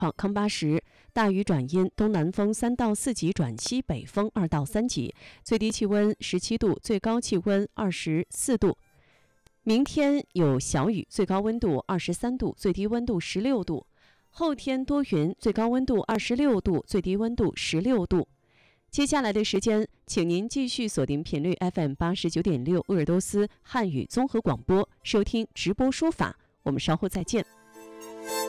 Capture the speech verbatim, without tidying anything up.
好，康巴什大雨转阴，东南风三到四级转西北风二到三级，最低气温十七度，最高气温二十四度。明天有小雨，最高温度二十三度，最低温度十六度。后天多云，最高温度二十六度，最低温度十六度。接下来的时间，请您继续锁定频率 F M 八十九点六鄂尔多斯汉语综合广播，收听直播说法。我们稍后再见。